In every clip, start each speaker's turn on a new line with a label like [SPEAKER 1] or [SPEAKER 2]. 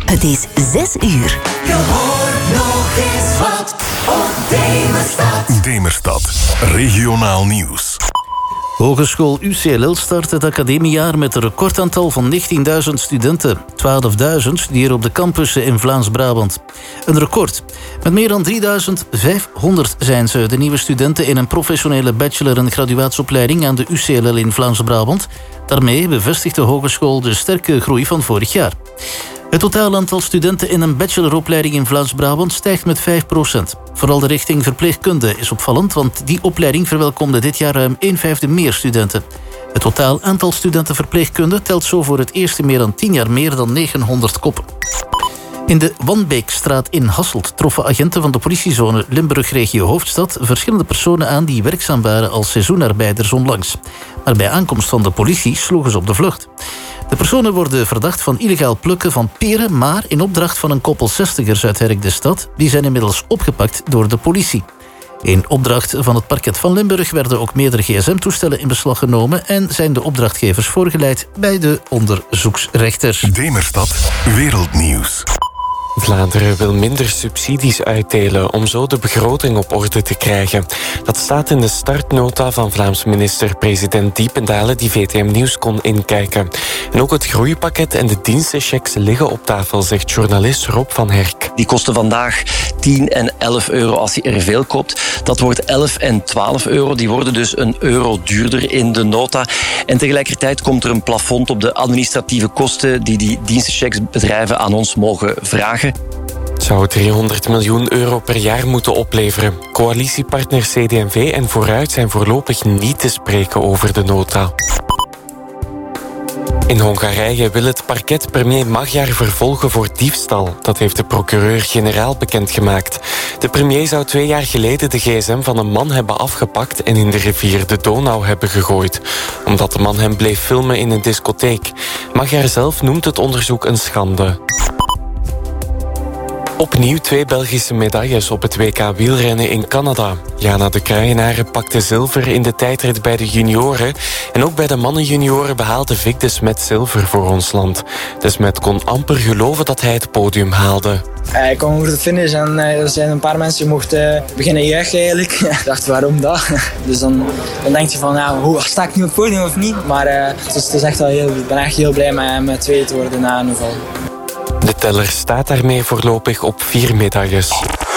[SPEAKER 1] Het is 6 uur.
[SPEAKER 2] Je hoort nog eens wat op Demerstad.
[SPEAKER 3] Demerstad, regionaal nieuws.
[SPEAKER 4] Hogeschool UCLL start het academiejaar met een recordaantal van 19.000 studenten. 12.000 studeren op de campussen in Vlaams-Brabant. Een record. Met meer dan 3.500 zijn ze, de nieuwe studenten in een professionele bachelor- en graduatieopleiding aan de UCLL in Vlaams-Brabant. Daarmee bevestigt de hogeschool de sterke groei van vorig jaar. Het totaal aantal studenten in een bacheloropleiding in Vlaams-Brabant stijgt met 5%. Vooral de richting verpleegkunde is opvallend, want die opleiding verwelkomde dit jaar ruim 1/5 meer studenten. Het totaal aantal studenten verpleegkunde telt zo voor het eerst in meer dan 10 jaar meer dan 900 koppen. In de Wanbeekstraat in Hasselt troffen agenten van de politiezone Limburg-regio Hoofdstad verschillende personen aan die werkzaam waren als seizoenarbeiders onlangs. Maar bij aankomst van de politie sloegen ze op de vlucht. De personen worden verdacht van illegaal plukken van peren, maar in opdracht van een koppel 60ers uit Herk de Stad. Die zijn inmiddels opgepakt door de politie. In opdracht van het parket van Limburg werden ook meerdere gsm-toestellen in beslag genomen en zijn de opdrachtgevers voorgeleid bij de onderzoeksrechter.
[SPEAKER 3] Demerstad, wereldnieuws.
[SPEAKER 5] Vlaanderen wil minder subsidies uitdelen om zo de begroting op orde te krijgen. Dat staat in de startnota van Vlaams minister-president Diependalen die VTM Nieuws kon inkijken. En ook het groeipakket en de dienstenchecks liggen op tafel, zegt journalist Rob van Herk.
[SPEAKER 6] Die kosten vandaag 10 en 11 euro als je er veel koopt. Dat wordt 11 en 12 euro. Die worden dus €1 duurder in de nota. En tegelijkertijd komt er een plafond op de administratieve kosten die dienstenchecksbedrijven aan ons mogen vragen.
[SPEAKER 5] Het zou 300 miljoen euro per jaar moeten opleveren. Coalitiepartners CD&V en Vooruit zijn voorlopig niet te spreken over de nota. In Hongarije wil het parket premier Magyar vervolgen voor diefstal. Dat heeft de procureur-generaal bekendgemaakt. De premier zou 2 jaar geleden de gsm van een man hebben afgepakt en in de rivier de Donau hebben gegooid. Omdat de man hem bleef filmen in een discotheek. Magyar zelf noemt het onderzoek een schande. Opnieuw 2 Belgische medailles op het WK wielrennen in Canada. Jana de Kruijenaren pakte zilver in de tijdrit bij de junioren. En ook bij de mannenjunioren behaalde Vic de Smet zilver voor ons land. De Smet kon amper geloven dat hij het podium haalde.
[SPEAKER 7] Ik kwam over de finish en er zijn een paar mensen die mochten beginnen juichen eigenlijk. Ik dacht, waarom dat? Dus dan denk je van, sta ik nu op het podium of niet? Maar het is echt wel ik ben echt heel blij met 2 te worden na een val.
[SPEAKER 5] De teller staat daarmee voorlopig op 4 medailles.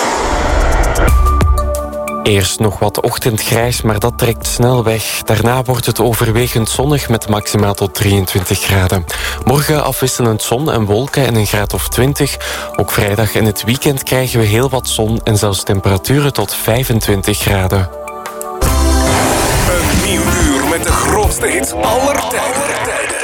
[SPEAKER 5] Eerst nog wat ochtendgrijs, maar dat trekt snel weg. Daarna wordt het overwegend zonnig met maximaal tot 23 graden. Morgen afwisselend zon en wolken en een graad of 20. Ook vrijdag en het weekend krijgen we heel wat zon en zelfs temperaturen tot 25 graden.
[SPEAKER 3] Een nieuw uur met de grootste hits aller tijden.